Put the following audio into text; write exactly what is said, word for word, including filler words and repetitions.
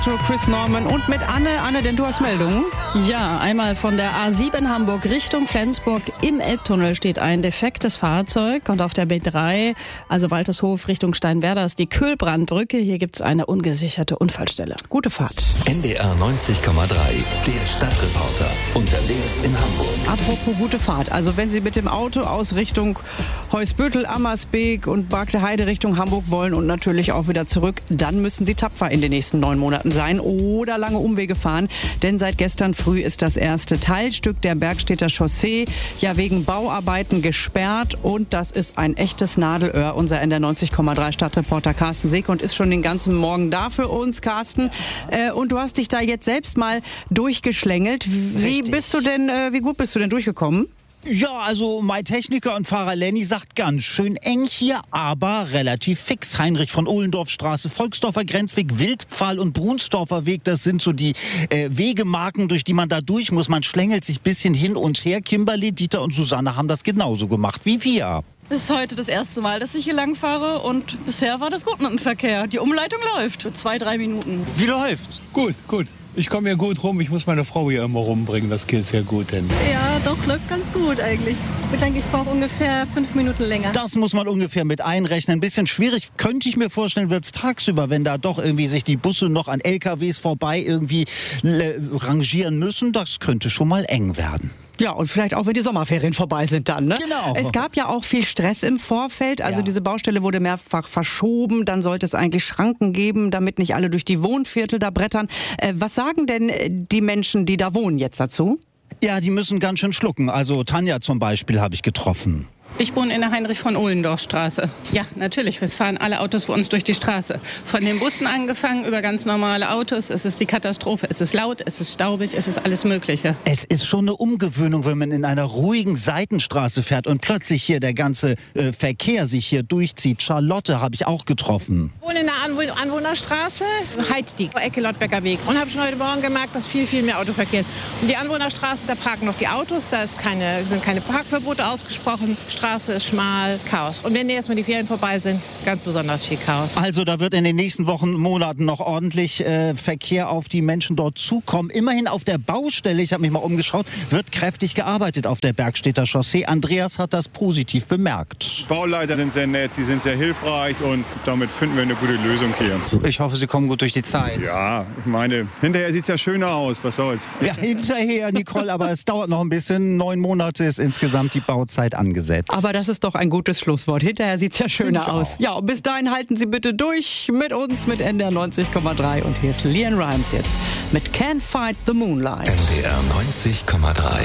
Chris Norman und mit Anne. Anne, denn du hast Meldungen. Ja, einmal von der A sieben Hamburg Richtung Flensburg. Im Elbtunnel steht ein defektes Fahrzeug und auf der B drei, also Waltershof Richtung Steinwerder, ist die Kühlbrandbrücke. Hier gibt es eine ungesicherte Unfallstelle. Gute Fahrt. N D R neunzig Komma drei, der Stadtreporter, unterwegs in Hamburg. Apropos gute Fahrt, also wenn Sie mit dem Auto aus Richtung Heusbüttel, Ammersbeek und Bargte Heide Richtung Hamburg wollen und natürlich auch wieder zurück, dann müssen Sie tapfer in den nächsten neun Monaten sein oder lange Umwege fahren, denn seit gestern früh ist das erste Teilstück der Bergstedter Chaussee ja wegen Bauarbeiten gesperrt und das ist ein echtes Nadelöhr. Unser N D R neunzig Komma drei Stadtreporter Carsten Seekund ist schon den ganzen Morgen da für uns, Carsten. Äh, und du hast dich da jetzt selbst mal durchgeschlängelt. Wie Richtig. bist du denn, äh, wie gut bist du denn durchgekommen? Ja, also mein Techniker und Fahrer Lenny sagt ganz schön eng hier, aber relativ fix. Heinrich von Ohlendorfstraße, Volksdorfer Grenzweg, Wildpfahl und Brunsdorfer Weg, das sind so die äh, Wegemarken, durch die man da durch muss. Man schlängelt sich ein bisschen hin und her. Kimberly, Dieter und Susanne haben das genauso gemacht wie wir. Es ist heute das erste Mal, dass ich hier lang fahre und bisher war das gut mit dem Verkehr. Die Umleitung läuft, zwei, drei Minuten. Wie läuft's? Gut, gut. Ich komme hier gut rum. Ich muss meine Frau hier immer rumbringen. Das geht sehr gut hin. Ja, doch, läuft ganz gut eigentlich. Ich denke, ich brauche ungefähr fünf Minuten länger. Das muss man ungefähr mit einrechnen. Ein bisschen schwierig, könnte ich mir vorstellen, wird's tagsüber, wenn da doch irgendwie sich die Busse noch an L K Ws vorbei irgendwie äh, rangieren müssen. Das könnte schon mal eng werden. Ja, und vielleicht auch, wenn die Sommerferien vorbei sind dann, ne? Genau. Es gab ja auch viel Stress im Vorfeld. Also Ja. diese Baustelle wurde mehrfach verschoben. Dann sollte es eigentlich Schranken geben, damit nicht alle durch die Wohnviertel da brettern. Äh, was sagen denn äh, die Menschen, die da wohnen, jetzt dazu? Ja, die müssen ganz schön schlucken. Also Tanja zum Beispiel habe ich getroffen. Ich wohne in der Heinrich-von-Ohlendorf-Straße. Ja, natürlich, es fahren alle Autos bei uns durch die Straße. Von den Bussen angefangen über ganz normale Autos. Es ist die Katastrophe. Es ist laut, es ist staubig, es ist alles Mögliche. Es ist schon eine Umgewöhnung, wenn man in einer ruhigen Seitenstraße fährt und plötzlich hier der ganze äh, Verkehr sich hier durchzieht. Charlotte habe ich auch getroffen. Ich wohne in der Anwohn- Anwohnerstraße, Heiddiek, Ecke Lottbecker Weg. Und habe schon heute Morgen gemerkt, dass viel, viel mehr Autoverkehr ist. Und die Anwohnerstraße, da parken noch die Autos, da ist keine, sind keine Parkverbote ausgesprochen. Straße ist schmal, Chaos. Und wenn jetzt mal die Ferien vorbei sind, ganz besonders viel Chaos. Also da wird in den nächsten Wochen, Monaten noch ordentlich äh, Verkehr auf die Menschen dort zukommen. Immerhin auf der Baustelle, ich habe mich mal umgeschaut, wird kräftig gearbeitet auf der Bergstedter Chaussee. Andreas hat das positiv bemerkt. Bauleiter sind sehr nett, die sind sehr hilfreich und damit finden wir eine gute Lösung hier. Ich hoffe, Sie kommen gut durch die Zeit. Ja, ich meine, hinterher sieht es ja schöner aus, was soll's. Ja, hinterher, Nicole, aber es dauert noch ein bisschen. Neun Monate ist insgesamt die Bauzeit angesetzt. Aber das ist doch ein gutes Schlusswort. Hinterher sieht's ja schöner Finde ich aus. Ja, und bis dahin halten Sie bitte durch mit uns, mit N D R neunzig Komma drei. Und hier ist Leanne Rimes jetzt mit Can't Fight the Moonlight. N D R neunzig Komma drei.